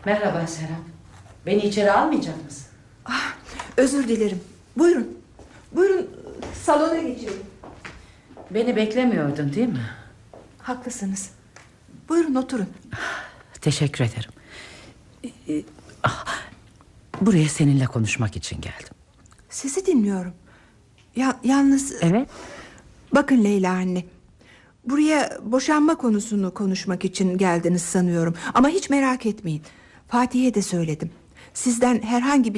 Merhaba Serap. Beni içeri almayacak mısın? Özür dilerim. Buyurun. Buyurun, salona geçelim. Beni beklemiyordun değil mi? Haklısınız. Buyurun oturun. Teşekkür ederim. Buraya seninle konuşmak için geldim. Sizi dinliyorum. Yalnız... Evet. Bakın Leyla anne. Buraya boşanma konusunu konuşmak için geldiniz sanıyorum. Ama hiç merak etmeyin. Fatih'e de söyledim. Sizden herhangi bir